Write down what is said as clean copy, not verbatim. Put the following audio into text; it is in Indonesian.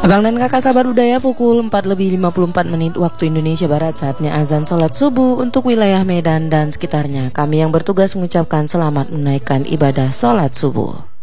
Abang dan kakak sahabat budaya, pukul 4:54 waktu Indonesia Barat, saatnya azan sholat subuh untuk wilayah Medan dan sekitarnya. Kami yang bertugas mengucapkan selamat menaikkan ibadah sholat subuh.